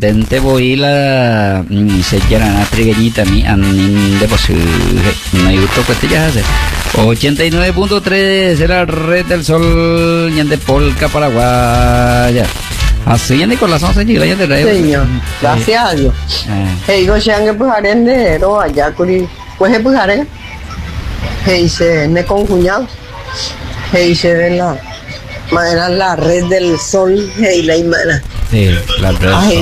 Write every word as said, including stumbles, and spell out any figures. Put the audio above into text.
tente voy la se llama una trigueñita mi anin de posible no gusto que te ya hace ochenta y nueve punto tres era red del sol ñande polca paraguaya así ya Nicolás once llega ya de radio señor gracias a Dios hey go sean que pues arende no allá curi pues pues arende hey se me con cuñado hey se ven la manera la red del sol hey la imana sí la red